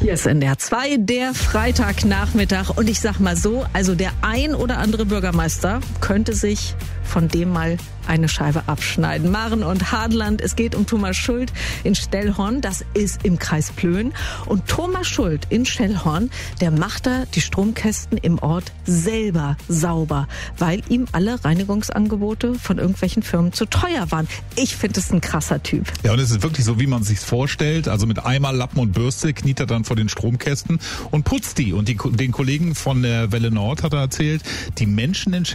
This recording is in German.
Hier ist NDR 2, der Freitagnachmittag. Und ich sag mal so, also der ein oder andere Bürgermeister könnte sich von dem mal eine Scheibe abschneiden. Maren und Hadland, es geht um Thomas Schuld in Stellhorn, das ist im Kreis Plön. Und Thomas Schuld in Stellhorn, der macht da die Stromkästen im Ort selber sauber, weil ihm alle Reinigungsangebote von irgendwelchen Firmen zu teuer waren. Ich finde es ein krasser Typ. Ja, und es ist wirklich so, wie man es sich vorstellt. Also mit Eimer, Lappen und Bürste kniet er dann vor den Stromkästen und putzt die. Und den Kollegen von der Welle Nord hat er erzählt, die Menschen in